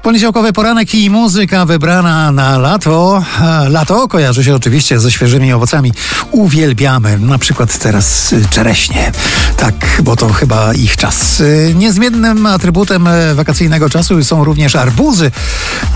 Poniedziałkowy poranek i muzyka wybrana na lato. Lato kojarzy się oczywiście ze świeżymi owocami. Uwielbiamy na przykład teraz czereśnie. Tak, bo to chyba ich czas. Niezmiennym atrybutem wakacyjnego czasu są również arbuzy.